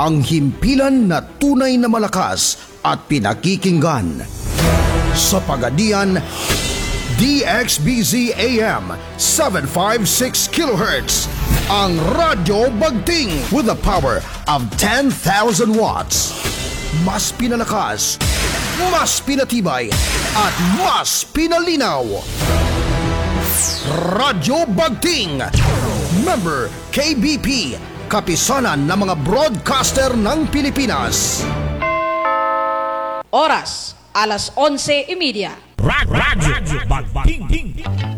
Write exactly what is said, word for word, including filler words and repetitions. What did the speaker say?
ang himpilan na tunay na malakas at pinakikinggan. Sa Pagadian, D X B Z A M seven fifty-six kilohertz, ang Radyo Bagting with a power of ten thousand watts. Mas pinalakas, mas pinatibay, at mas pinalinaw. Radyo Bagting, member K B P, kapisanan ng mga broadcaster ng Pilipinas. Oras, alas onse y media. Radyo Bagting.